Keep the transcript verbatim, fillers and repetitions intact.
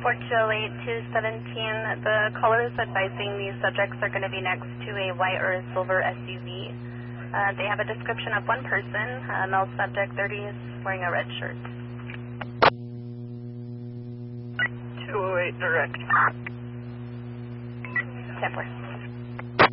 four two zero eight two seventeen, the caller is advising these subjects are going to be next to a white or a silver S U V. Uh, they have a description of one person, uh, male subject, thirties, wearing a red shirt. two oh eight direct. ten four.